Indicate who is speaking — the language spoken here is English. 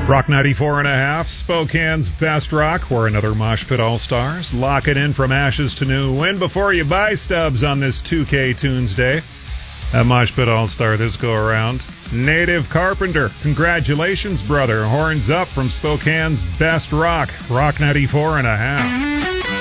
Speaker 1: Rock 94 and a half, Spokane's best rock. We're another Mosh Pit All-Stars. Lock it in from ashes to new. Win before you buy stubs on this 2K Tunes Day. A Mosh Pit All-Star this go-around. Native Carpenter. Congratulations, brother. Horns up from Spokane's best rock. Rock 94 and a half.